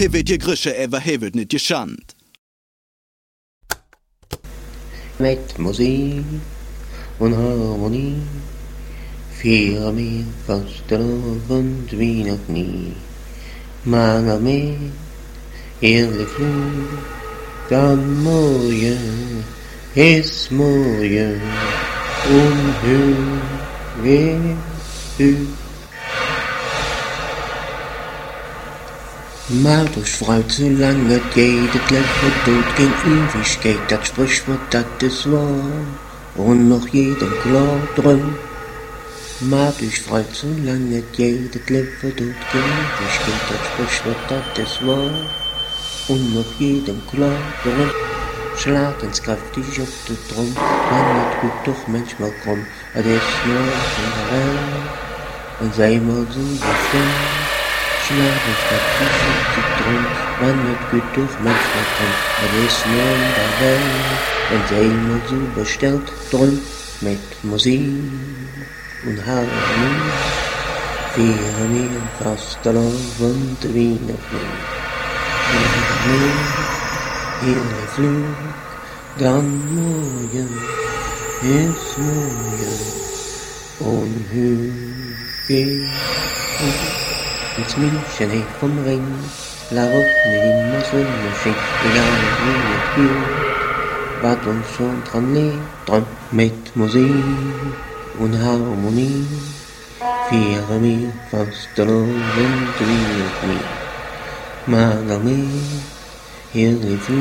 Hivet je grusche, Eva hivet niet je schand. Met Musik und Harmonie vieren wir Fastelavond wie noch nie. Maar met heerlijk vloed, dan morgen is morgen onheugelijk. Maar durch Freud, solange es geht, das Leben tut kein Ewigkeit, das Sprichwort, das ist wahr, und noch jedem klar drin. Maar durch Freud, solange es geht, das Leben tut kein Ewigkeit, das Sprichwort, das ist wahr, und noch jedem klar drin. Schlagenskräftig auf der Drum, man hat gut doch manchmal krumm, das ist nur in der Welt, und sei mal so befreit. Schlagenskräftig auf der Drum, man hat gut doch manchmal krumm, das ist nur in der Welt, und sei mal so bestellt drum, mit Musik und Harmonie, vieren wir Fastelavond wie noch nie. Heerlijk vloed, dan morgen is morgen onheugelijk. Het München heeft vom Ring, laat niet immer so machine, egal wie het geht, wat uns schon dran lebt, dran mit Musik und Harmonie, vieren wir Fastelavond wie noch nie. Maar dan meer heerlijk vloed.